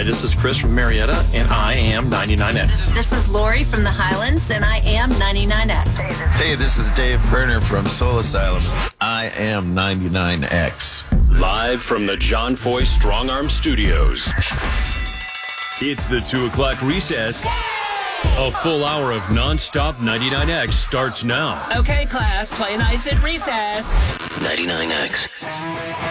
Hi, this is Chris from Marietta, and I am 99X. This is Lori from the Highlands, and I am 99X. Hey, this is Dave Berner from Soul Asylum. I am 99X. Live from the John Foy Strong Arm Studios. It's the 2 o'clock recess. A full hour of non-stop 99X starts now. Okay, class, play nice at recess. 99X.